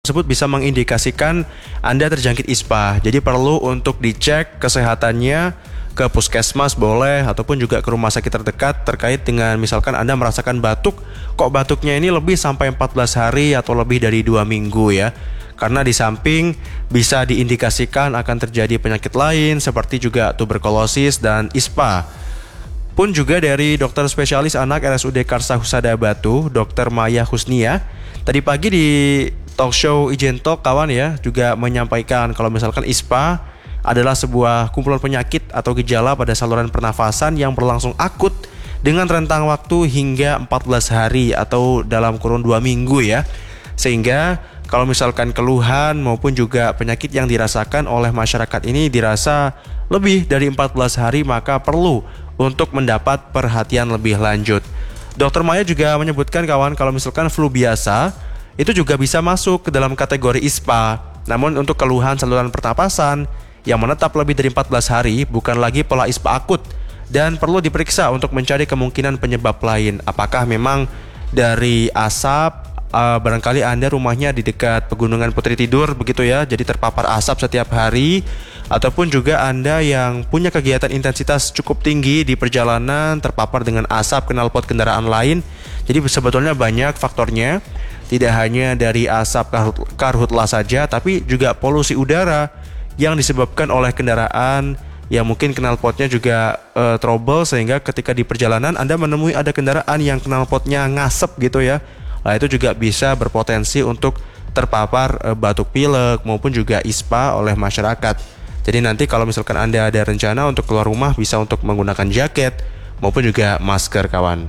tersebut bisa mengindikasikan Anda terjangkit ISPA. Jadi perlu untuk dicek kesehatannya ke puskesmas boleh, ataupun juga ke rumah sakit terdekat terkait dengan misalkan Anda merasakan batuk, kok batuknya ini lebih sampai 14 hari atau lebih dari 2 minggu ya. Karena di samping bisa diindikasikan akan terjadi penyakit lain seperti juga tuberkulosis dan ISPA. Pun juga dari dokter spesialis anak RSUD Karsa Husada Batu, Dr. Maya Husnia, tadi pagi di talk show Ijen Talk kawan ya, juga menyampaikan kalau misalkan ISPA adalah sebuah kumpulan penyakit atau gejala pada saluran pernafasan yang berlangsung akut dengan rentang waktu hingga 14 hari atau dalam kurun 2 minggu ya. Sehingga kalau misalkan keluhan maupun juga penyakit yang dirasakan oleh masyarakat ini dirasa lebih dari 14 hari, maka perlu untuk mendapat perhatian lebih lanjut. Dr. Maya juga menyebutkan kawan, kalau misalkan flu biasa itu juga bisa masuk ke dalam kategori ISPA. Namun untuk keluhan saluran pernapasan yang menetap lebih dari 14 hari bukan lagi pola ISPA akut dan perlu diperiksa untuk mencari kemungkinan penyebab lain. Apakah memang dari asap, barangkali Anda rumahnya di dekat Pegunungan Putri Tidur begitu ya, jadi terpapar asap setiap hari, ataupun juga Anda yang punya kegiatan intensitas cukup tinggi di perjalanan terpapar dengan asap knalpot kendaraan lain. Jadi sebetulnya banyak faktornya, tidak hanya dari asap karhutlah saja, tapi juga polusi udara yang disebabkan oleh kendaraan yang mungkin knalpotnya juga trouble, sehingga ketika di perjalanan Anda menemui ada kendaraan yang knalpotnya ngasep gitu ya. Nah, itu juga bisa berpotensi untuk terpapar batuk pilek maupun juga ISPA oleh masyarakat. Jadi nanti kalau misalkan Anda ada rencana untuk keluar rumah, bisa untuk menggunakan jaket maupun juga masker kawan.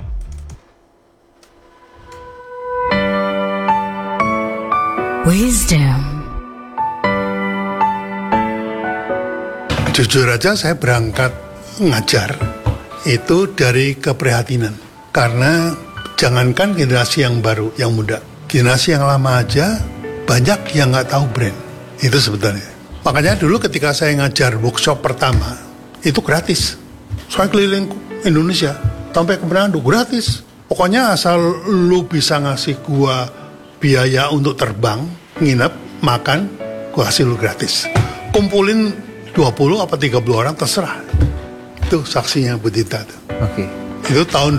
Wisdom. Jujur aja saya berangkat ngajar itu dari keprihatinan. Karena jangankan generasi yang baru, yang muda, generasi yang lama aja banyak yang nggak tahu brand. Itu sebetulnya. Makanya dulu ketika saya ngajar workshop pertama, itu gratis. Saya keliling Indonesia, sampai ke Manado, gratis. Pokoknya asal lu bisa ngasih gua biaya untuk terbang, nginep, makan, gua kasih lu gratis. Kumpulin 20 apa 30 orang, terserah. Itu saksinya Bu Dita. Oke. Itu tahun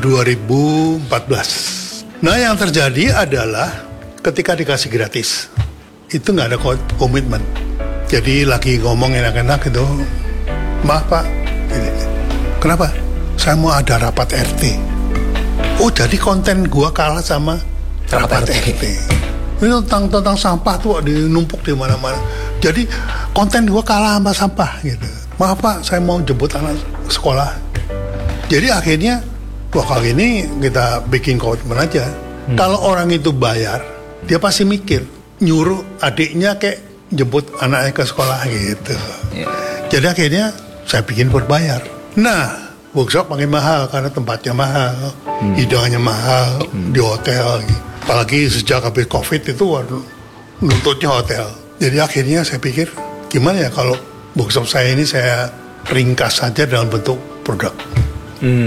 2014. Nah yang terjadi adalah ketika dikasih gratis, itu nggak ada komitmen. Jadi lagi ngomong enak-enak gitu, maaf Pak, kenapa? Saya mau ada rapat RT. Oh jadi konten gua kalah sama rapat RT. Ini tentang sampah tuh dinumpuk di mana-mana. Jadi konten gua kalah sama sampah gitu. Maaf Pak, saya mau jemput anak sekolah. Jadi akhirnya wah kali ini kita bikin komitmen aja. Kalau orang itu bayar, dia pasti mikir nyuruh adiknya kayak jemput anaknya ke sekolah gitu. Jadi akhirnya saya bikin berbayar. Nah, workshop makin mahal karena tempatnya mahal, hidangannya mahal di hotel. Apalagi sejak habis COVID itu nuntutnya hotel. Jadi akhirnya saya pikir gimana ya kalau workshop saya ini saya ringkas saja dalam bentuk produk.